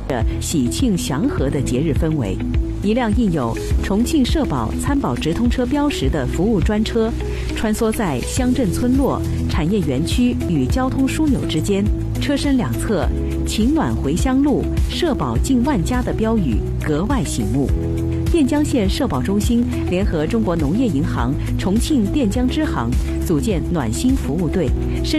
着喜庆祥和的节日氛围。一辆印有重庆社保参保直通车标识的服务专车，穿梭在乡镇村落、产业园区与交通枢纽之间。车身两侧“情暖回乡路，社保近万家”的标语格外醒目。垫江县社保中心联合中国农业银行重庆垫江支行，组建暖心服务队，